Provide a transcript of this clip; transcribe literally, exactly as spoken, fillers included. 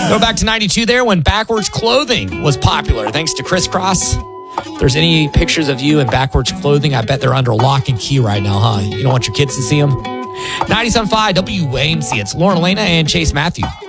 Go back to ninety-two there when backwards clothing was popular, thanks to Crisscross. If there's any pictures of you in backwards clothing, I bet they're under lock and key right now, huh? You don't want your kids to see them? ninety-seven point five W A M C. It's Lauren Elena and Chase Matthew.